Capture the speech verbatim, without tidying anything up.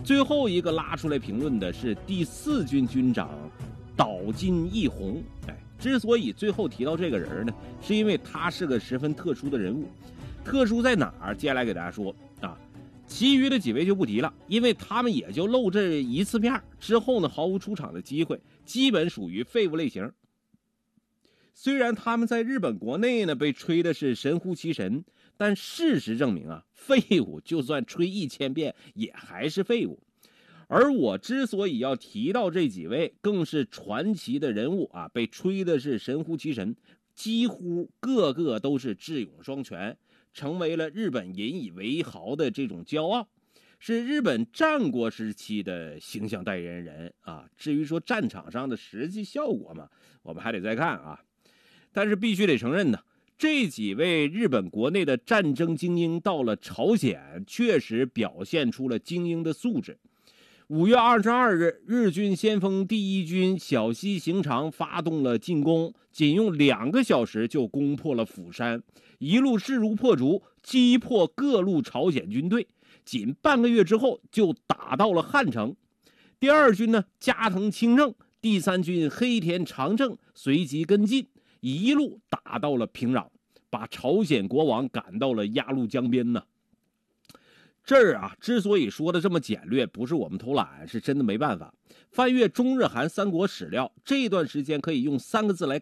最后一个拉出来评论的是第四军军长岛津义弘。哎，之所以最后提到这个人呢，是因为他是个十分特殊的人物。特殊在哪儿？接下来给大家说啊。其余的几位就不提了，因为他们也就露这一次面，之后呢毫无出场的机会，基本属于废物类型。虽然他们在日本国内呢被吹的是神乎其神，但事实证明啊，废物就算吹一千遍也还是废物。而我之所以要提到这几位更是传奇的人物啊，被吹的是神乎其神，几乎个个都是智勇双全，成为了日本引以为豪的这种骄傲，是日本战国时期的形象代言人啊。至于说战场上的实际效果嘛，我们还得再看啊。但是必须得承认呢，这几位日本国内的战争精英到了朝鲜，确实表现出了精英的素质。五月二十二日，日军先锋第一军小西行长发动了进攻，仅用两个小时就攻破了釜山，一路势如破竹，击破各路朝鲜军队。仅半个月之后，就打到了汉城。第二军呢，加藤清正，第三军黑田长政随即跟进，一路打到了平壤，把朝鲜国王赶到了鸭绿江边呢。这儿啊，之所以说的这么简略，不是我们偷懒，是真的没办法。翻阅中日韩三国史料，这段时间可以用三个字来